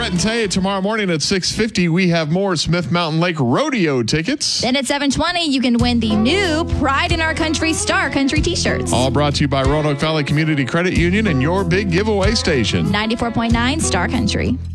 Brett and Tay. Tomorrow morning at 6:50, we have more Smith Mountain Lake Rodeo tickets. Then at 7:20, you can win the new Pride in Our Country Star Country t-shirts. All brought to you by Roanoke Valley Community Credit Union and your big giveaway station. 94.9 Star Country.